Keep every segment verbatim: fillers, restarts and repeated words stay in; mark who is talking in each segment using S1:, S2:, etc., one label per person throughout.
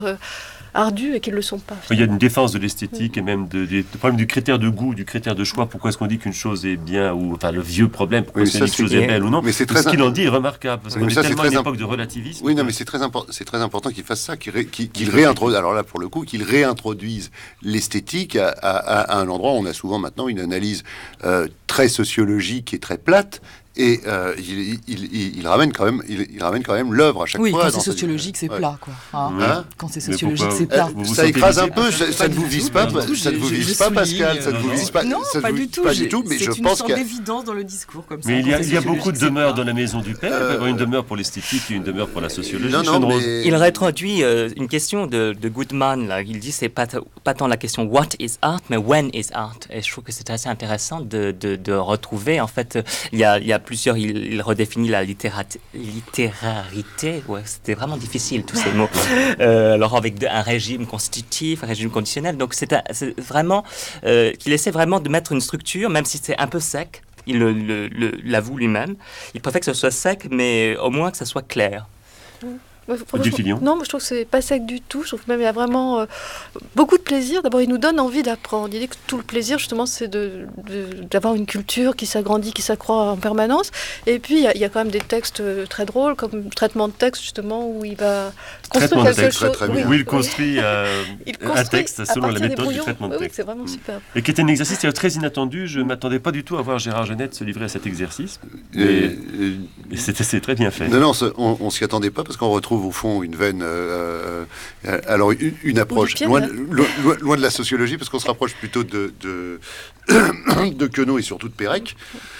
S1: euh, ardus et qui ne le sont pas.
S2: Il y a une défense de l'esthétique et même de, de, de problème du critère de goût, du critère de choix. Pourquoi est-ce qu'on dit qu'une chose est bien ou enfin le vieux problème, pourquoi
S3: Oui,
S2: est-ce qu'on dit
S3: ça,
S2: qu'une chose
S3: c'est-
S2: est belle ou non.
S3: mais c'est
S2: Tout
S3: très
S2: ce qu'il
S3: im-
S2: en dit est remarquable parce
S3: Oui,
S2: qu'on
S3: mais
S2: est
S3: ça, c'est
S2: tellement à une
S3: très
S2: époque de relativisme.
S3: Oui, non, mais c'est très, impor- c'est très important qu'il fasse ça, qu'il, ré- qu'il, qu'il réintroduise, alors là, pour le coup, qu'il réintroduise l'esthétique à, à- à un endroit où on a souvent maintenant une analyse euh, très sociologique et très plate. Et euh, il, il, il, il ramène quand même, il, il ramène quand même l'œuvre à chaque
S4: Oui,
S3: fois.
S4: quand
S3: dans
S4: c'est
S3: sa-
S4: sociologique, c'est
S3: Ouais.
S4: plat, quoi. Hein
S3: Hein
S4: Quand c'est
S2: Mais
S4: sociologique,
S2: pourquoi
S4: c'est plat.
S2: vous vous
S3: Ça
S2: sentez
S3: écrase un
S2: visé
S3: peu, ça, ça ne vous vise pas,
S4: Pas du tout,
S3: ça ne vous
S4: je-
S3: vise
S4: je
S3: pas,
S4: souligne,
S3: Pascal, ça ne
S2: non,
S3: vous
S2: non.
S3: vise pas,
S4: Non,
S3: ça ne
S4: pas
S3: vous
S4: du
S3: vise
S4: tout.
S3: pas
S4: j'ai-
S3: du tout, mais
S4: c'est
S3: je
S4: une
S3: pense
S4: sorte
S3: qu'il y a,
S4: d'évidence dans le discours, comme ça.
S2: Mais il y a,
S4: quand c'est
S2: il y a beaucoup de
S4: sociologique, c'est
S2: demeures
S4: plat.
S2: dans la maison du père. Il peut y avoir une demeure pour l'esthétique et une demeure pour la sociologie.
S3: non, non,
S2: Sean Rose.
S3: mais
S5: Il réintroduit euh, une question de, de Goodman. Là. Il dit c'est pas, t- pas tant la question what is art, mais when is art. Et je trouve que c'est assez intéressant de, de, de retrouver. En fait, il y a, il y a plusieurs. Il, il redéfinit la littérat- littérarité. Ouais, c'était vraiment difficile tous ces mots. Euh, alors avec de- un régime constitutif, un régime conditionnel. Donc c'est, un- c'est vraiment euh, qu'il essaie vraiment de mettre une structure, même si c'est un peu sec. Il le, le- le- l'avoue lui-même. Il préfère que ce soit sec, mais au moins que ce soit clair.
S1: Ouais, franchement,
S2: Odile
S1: je-
S2: Fillon.
S1: Non, moi, je trouve que c'est pas sec du tout. Je trouve même qu'il y a vraiment euh, beaucoup de plaisir. D'abord, il nous donne envie d'apprendre. Il dit que tout le plaisir, justement, c'est de, de- d'avoir une culture qui s'agrandit, qui s'accroît en permanence. Et puis, il y, a, il y a quand même des textes euh, très drôles, comme traitement de texte, justement, où il va
S2: Traitement
S1: construire
S2: de
S1: quelque
S3: texte, très,
S1: chose.
S3: très
S1: Oui,
S3: bien.
S2: Où il
S1: oui.
S2: construit euh,
S1: Il
S2: un
S1: construit
S2: texte
S1: à
S2: selon la
S1: partir des
S2: méthode du
S1: brouillons.
S2: traitement de
S1: Oui, oui,
S2: texte.
S1: c'est vraiment super.
S2: Et qui était un exercice d'ailleurs très inattendu. Je ne m'attendais pas du tout à voir Gérard Genette se livrer à cet exercice. Mais,
S3: euh, euh,
S2: mais c'était c'est très bien fait.
S3: non, non, ça, on, on s'y attendait pas parce qu'on retrouve au fond une veine, euh, euh, alors une, une approche
S1: pied,
S3: loin,
S1: là.
S3: de- lo- loin, loin de la sociologie parce qu'on se rapproche plutôt de de, de Queneau et surtout de Pérec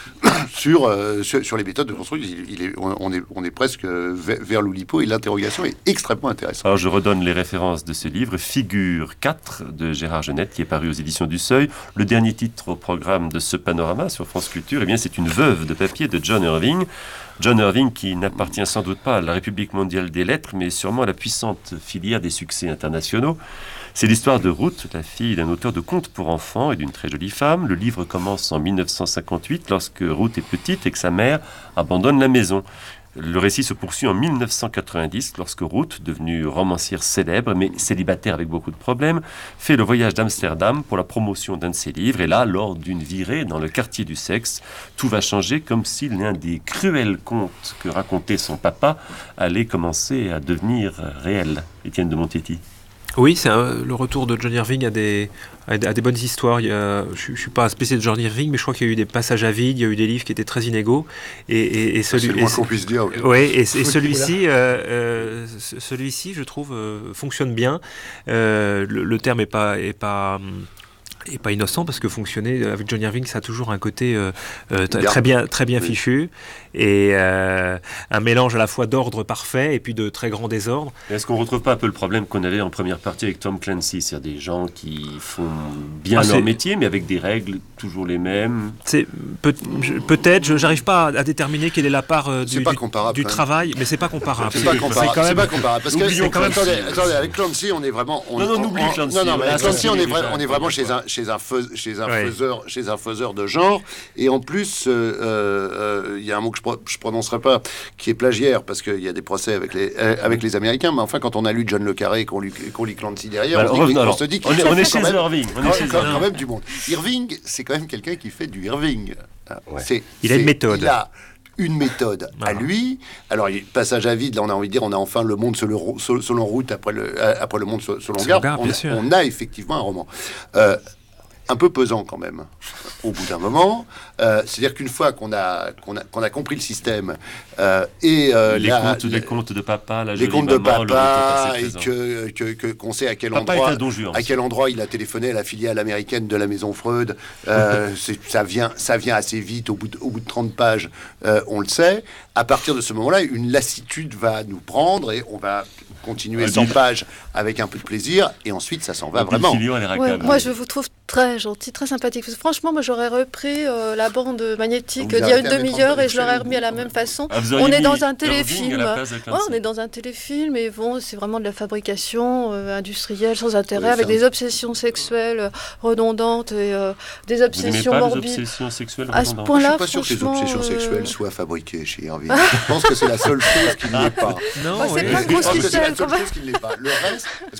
S3: sur, euh, sur sur les méthodes de construction. Il, il est, on, on est on est presque vers, vers l'Oulipo et l'interrogation est extrêmement intéressante.
S2: Alors je redonne les références de ce livre, Figure quatre de Gérard Genette, qui est paru aux éditions du Seuil. Le dernier titre au programme de ce panorama sur France Culture, eh bien, c'est Une veuve de papier de John Irving. John Irving qui n'appartient sans doute pas à la République mondiale des lettres, mais sûrement à la puissante filière des succès internationaux. C'est l'histoire de Ruth, la fille d'un auteur de contes pour enfants et d'une très jolie femme. Le livre commence en mille neuf cent cinquante-huit, lorsque Ruth est petite et que sa mère abandonne la maison. Le récit se poursuit en mille neuf cent quatre-vingt-dix, lorsque Ruth, devenue romancière célèbre, mais célibataire avec beaucoup de problèmes, fait le voyage d'Amsterdam pour la promotion d'un de ses livres. Et là, lors d'une virée dans le quartier du sexe, tout va changer comme si l'un des cruels contes que racontait son papa allait commencer à devenir réel. Étienne de Montetti.
S6: Oui, c'est un- le retour de John Irving à des, à des, à des bonnes histoires. Il y a, je ne suis pas un spécialiste de John Irving, mais je crois qu'il y a eu des passages à vide, il y a eu des livres qui étaient très inégaux. Et, et, et celui,
S3: C'est le
S6: et
S3: moins
S6: ce-
S3: qu'on puisse dire. Oui.
S6: Oui, et, et celui-ci, euh, euh, ce- celui-ci, je trouve, euh, fonctionne bien. Euh, le, le terme n'est pas, est pas, hum, est pas innocent parce que fonctionner avec John Irving, ça a toujours un côté euh, euh, t-
S3: Bien.
S6: très bien, très bien
S3: Oui.
S6: fichu et euh, un mélange à la fois d'ordre parfait et puis de très grand désordre.
S2: Est-ce qu'on ne retrouve pas un peu le problème qu'on avait en première partie avec Tom Clancy, c'est-à-dire des gens qui font bien
S6: Ah,
S2: leur
S6: c'est-
S2: métier, mais avec des règles toujours les mêmes.
S6: C'est peut, je- peut-être, je n'arrive pas à, à déterminer quelle est la part euh,
S3: C'est
S6: du,
S3: pas
S6: du-
S3: comparable,
S6: du
S3: quand même.
S6: travail, mais c'est pas comparable.
S3: C'est pas comparable.
S6: quand
S3: C'est
S6: même-
S3: pas comparable. Parce que
S2: Oublions
S3: c'est quand même.
S2: Clancy.
S3: Attendez, attendez, avec Clancy, on est vraiment. On,
S2: Non, non,
S3: on-
S2: n'oublie
S3: on-
S2: Clancy.
S3: Non, non, mais
S2: On a
S3: avec Clancy, on est,
S2: déjà,
S3: vrai- on est vraiment chez
S2: quoi.
S3: un, chez un, fais- chez un
S6: Ouais.
S3: faiseur, chez un faiseur de genre. Et en plus, il euh, euh, il y a un mot que je, pro- je prononcerai pas, qui est plagiaire, parce qu'il y a des procès avec les, euh, avec les Américains. Mais enfin, quand on a lu John le Carré et qu'on lit, qu'on lit Clancy derrière,
S2: Bah,
S3: on, se dit-
S2: revenons
S3: on
S2: alors.
S3: se dit qu'il
S2: On est, on est
S3: quand
S2: chez
S3: même-
S2: Irving. On est
S3: quand,
S2: chez
S3: quand-
S2: Irving.
S3: quand même du monde. Irving, c'est quand même quelqu'un qui fait du Irving. C'est-
S6: Il a une
S3: c'est-
S6: méthode.
S3: Il a une méthode à
S6: Voilà.
S3: lui. Alors, il y a passage à vide, là, on a envie de dire, on a enfin le monde selon, selon route après le, après le monde selon
S6: Selon
S3: garde.
S6: garde,
S3: On,
S6: bien sûr.
S3: on a effectivement un roman. Euh, un peu pesant quand même, au bout d'un moment. Euh, c'est-à-dire qu'une fois qu'on a, qu'on a, qu'on a compris le système euh, et euh,
S2: les,
S3: la-
S2: contes,
S3: la-
S2: les contes de papa, la
S3: les
S2: jolie
S3: contes de
S2: maman, le
S3: papa,
S2: retour
S3: et
S2: passé présent.
S3: que, que, que- qu'on sait à quel
S2: Papa
S3: endroit,
S2: est un don Juan.
S3: à quel endroit il a téléphoné à la filiale américaine de la maison Freud. Euh, c'est- ça vient, ça vient assez vite. Au bout de, au bout de trente pages, euh, on le sait. À partir de ce moment-là, une lassitude va nous prendre et on va continuer
S2: Ah,
S3: cent
S2: dis-
S3: pages avec un peu de plaisir et ensuite ça s'en va
S2: Odile
S3: vraiment.
S2: Fillon, elle est
S1: Ouais,
S2: raccable.
S1: moi, je vous trouve très gentil, très sympathique. Parce que franchement, moi, j'aurais repris euh, la bande magnétique
S3: Donc, vous
S1: d'il y a une
S3: arrêtez à mettre
S1: demi-heure
S3: en
S1: et je l'aurais
S3: place
S1: remis à la
S3: le
S1: même
S3: bout,
S1: façon.
S2: Ah, vous
S1: On
S2: auriez
S1: est dans
S2: mis
S1: un
S2: Irving
S1: téléfilm.
S2: à la place de
S1: Ouais,
S2: Clancy.
S1: on est dans un téléfilm et bon, c'est vraiment de la fabrication euh, industrielle sans intérêt,
S3: Oui,
S1: avec
S3: ça.
S1: des obsessions sexuelles euh, redondantes et euh, des
S2: Vous n'aimez
S1: obsessions
S2: pas les
S1: morbides.
S2: obsessions sexuelles
S1: À ce
S2: redondantes?
S3: Je ne
S1: point-là,
S3: suis pas sûr que les
S1: franchement,
S3: obsessions
S1: euh,
S3: sexuelles soient fabriquées chez Irving. Je pense que c'est la seule chose qui ne l'est pas.
S6: Non,
S1: Oh, c'est
S6: oui.
S1: pas
S3: Je
S1: grosse
S3: pense que c'est la
S1: ficelle,
S3: seule
S1: quand même.
S3: chose qui ne l'est pas. Le reste,